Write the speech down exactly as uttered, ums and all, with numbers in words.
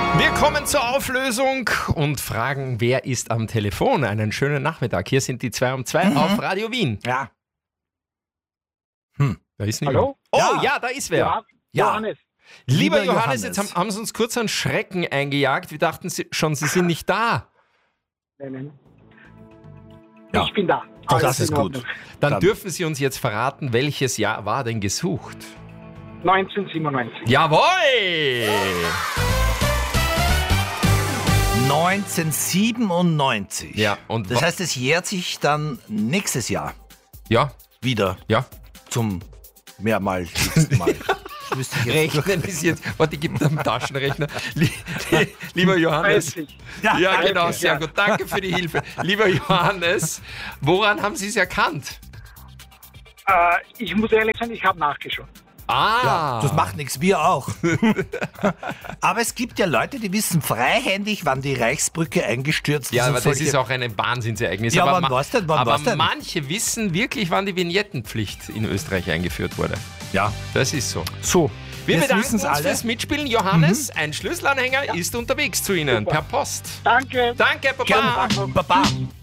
Wir kommen zur Auflösung und fragen, wer ist am Telefon? Einen schönen Nachmittag. Hier sind die zwei um zwei mhm. auf Radio Wien. Ja. Hm, da ist niemand. Hallo? Oh, Ja. ja, da ist wer. Ja, Ja. Johannes. Lieber, Lieber Johannes, Johannes. jetzt haben, haben Sie uns kurz einen Schrecken eingejagt. Wir dachten Sie, schon, Sie sind nicht da. Nein, nein. Ja. Ich bin da. Oh, Alles das ist in gut. Ordnung. Dann, Dann- dürfen Sie uns jetzt verraten, welches Jahr war denn gesucht? neunzehnhundertsiebenundneunzig. Jawohl! neunzehnhundertsiebenundneunzig. Ja, und Das wa- heißt, es jährt sich dann nächstes Jahr Ja, wieder ja. zum mehrmals Mal. Das müsste ich jetzt Rechnen ist jetzt. Warte, ich gebe einen Taschenrechner. Lie- Lieber Johannes. dreißig. Ja, Ja, danke, genau, sehr ja. gut. Danke für die Hilfe. Lieber Johannes, woran haben Sie es erkannt? Äh, ich muss ehrlich sein, ich habe nachgeschaut. Ah, Ja, das macht nichts, wir auch. Aber es gibt ja Leute, die wissen freihändig, wann die Reichsbrücke eingestürzt Ja, ist. und aber das solche- ist auch ein Wahnsinnsereignis. Ja, aber wann ma- war's denn? Wann aber war's denn? manche wissen wirklich, wann die Vignettenpflicht in Österreich eingeführt wurde. Ja, Das ist so. so. Wir Jetzt bedanken wissen's uns alle. fürs Mitspielen. Johannes, ein Schlüsselanhänger ist unterwegs zu Ihnen Super. per Post. Danke. Danke, Papa. Gern. Baba.